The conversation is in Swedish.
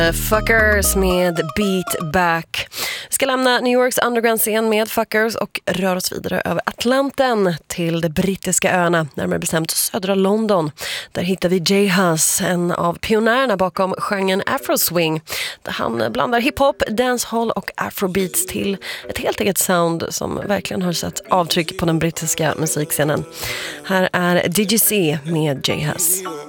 Fuckers med Beat Back. Vi ska lämna New Yorks underground-scen med Fuckers och röra oss vidare över Atlanten till de brittiska öarna, närmare bestämt södra London. Där hittar vi J Hus, en av pionjärerna bakom genren Afroswing, där han blandar hiphop, dancehall och afrobeats till ett helt eget sound som verkligen har satt avtryck på den brittiska musikscenen. Här är DGC med J Hus.